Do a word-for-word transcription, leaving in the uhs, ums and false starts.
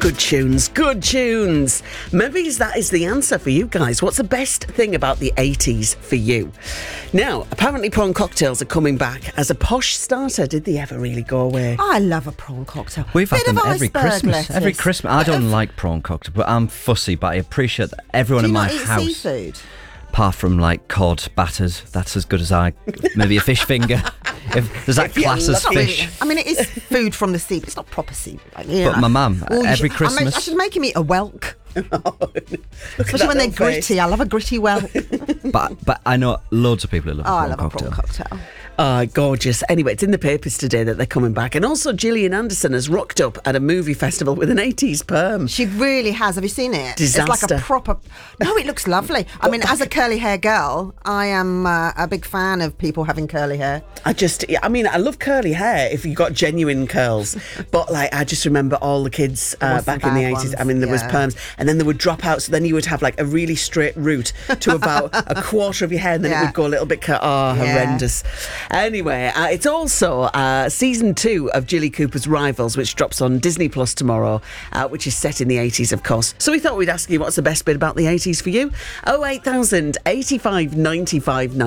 Good tunes, good tunes. Maybe that is the answer for you guys. What's the best thing about the eighties for you? Now, apparently prawn cocktails are coming back as a posh starter. Did they ever really go away? I love a prawn cocktail. We've Bit had them of every iceberg Christmas. lettuce. Every Christmas. I don't like prawn cocktail, but I'm fussy, but I appreciate that everyone Do you in my not eat house... seafood? Apart from like cod batters, that's as good as I. Maybe a fish finger. If does that If you class as love Not fish? really. I mean, it is food from the sea, but it's not proper sea. Like, you But know. my mum, Oh, you every should- I, make, I Christmas- should make him eat a whelk. Especially that when they're little face. gritty. I love a gritty whelk. But but I know loads of people who love Oh, I prawn love cocktail. a prawn cocktail. Ah, gorgeous. Anyway, it's in the papers today that they're coming back. And also Gillian Anderson has rocked up at a movie festival with an eighties perm. She really has. Have you seen it? It's like Disaster. a proper... No, it looks lovely. I mean, as a curly hair girl, I am uh, a big fan of people having curly hair. I just, I mean, I love curly hair if you got genuine curls. But like, I just remember all the kids uh, was some back in the bad eighties. ones, I mean, there was yeah. perms and then they would drop out. So then you would have like a really straight root to about a quarter of your hair and then it Yeah. would go a little bit, cur- oh, Yeah. horrendous. Anyway, uh, it's also uh, season two of Jilly Cooper's Rivals, which drops on Disney Plus tomorrow, uh, which is set in the eighties, of course. So we thought we'd ask you what's the best bit about the eighties for you. oh eight thousand eighty-five ninety-five